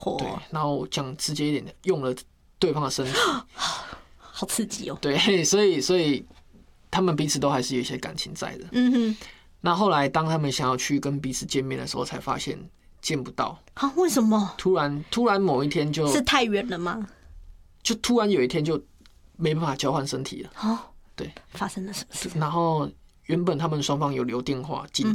对，然后讲直接一点的，用了对方的身体， 好刺激哦。 对，所以他们彼此都还是有一些感情在的。那后来当他们想要去跟彼此见面的时候，才发现见不到。 啊？为什么？ 突然某一天就是太远了吗？ 就突然有一天就没办法交换身体了。 哦， 对， 发生了什么事？ 然后原本他们双方有留电话进